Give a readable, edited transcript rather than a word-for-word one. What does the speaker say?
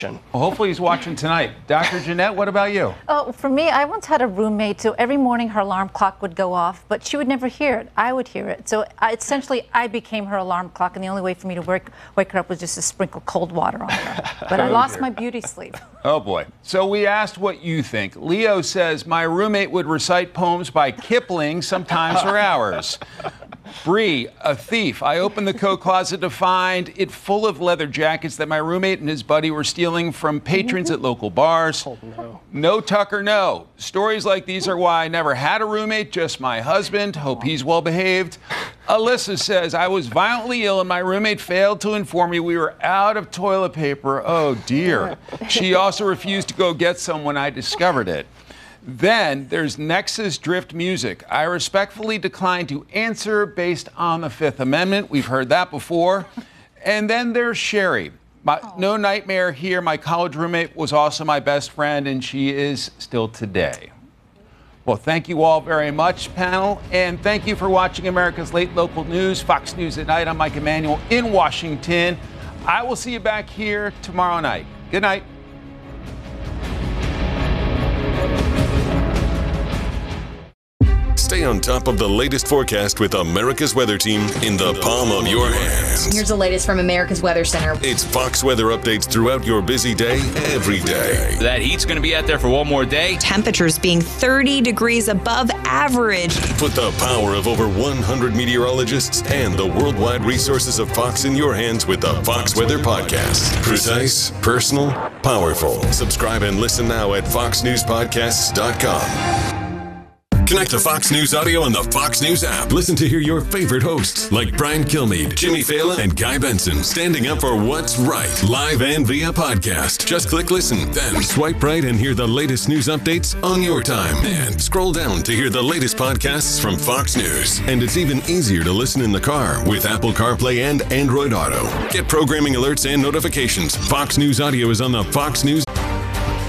Well, hopefully he's watching tonight. Dr. Jeanette, what about you? Oh, for me, I once had a roommate, so every morning her alarm clock would go off, but she would never hear it. I would hear it. So essentially, I became her alarm clock, and the only way for me to wake her up was just to sprinkle cold water on her. But I lost my beauty sleep. Oh, boy. So we asked what you think. Leo says, my roommate would recite poems by Kipling, sometimes for hours. Bree, a thief. I opened the coat closet to find it full of leather jackets that my roommate and his buddy were stealing from patrons at local bars. Oh, no. No, Tucker, no. Stories like these are why I never had a roommate, just my husband. Hope he's well behaved. Alyssa says, I was violently ill and my roommate failed to inform me we were out of toilet paper. Oh, dear. She also refused to go get some when I discovered it. Then there's Nexus Drift Music. I respectfully decline to answer based on the Fifth Amendment. We've heard that before. And then there's Sherry. No nightmare here. My college roommate was also my best friend, and she is still today. Well, thank you all very much, panel. And thank you for watching America's Late Local News, Fox News at Night. I'm Mike Emanuel in Washington. I will see you back here tomorrow night. Good night. Stay on top of the latest forecast with America's Weather Team in the palm of your hands. Here's the latest from America's Weather Center. It's Fox weather updates throughout your busy day, every day. That heat's going to be out there for one more day. Temperatures being 30 degrees above average. Put the power of over 100 meteorologists and the worldwide resources of Fox in your hands with the Fox Weather Podcast. Precise, personal, powerful. Subscribe and listen now at foxnewspodcasts.com. Connect to Fox News Audio on the Fox News app. Listen to hear your favorite hosts like Brian Kilmeade, Jimmy Fallon, and Guy Benson standing up for what's right, live and via podcast. Just click listen, then swipe right and hear the latest news updates on your time. And scroll down to hear the latest podcasts from Fox News. And it's even easier to listen in the car with Apple CarPlay and Android Auto. Get programming alerts and notifications. Fox News Audio is on the Fox News